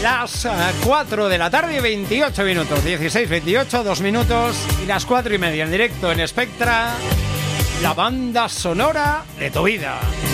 Las 4 de la tarde, 28 minutos. 16, 28, 2 minutos. Y las 4:30 en directo en Spectra. La banda sonora de tu vida.